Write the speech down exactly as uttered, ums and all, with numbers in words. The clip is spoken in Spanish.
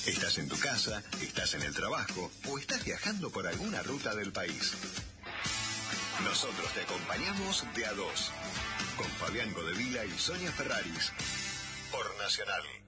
Estás en tu casa, estás en el trabajo o estás viajando por alguna ruta del país. Nosotros te acompañamos de a dos, con Fabián Godevila y Sonia Ferraris, por Nacional.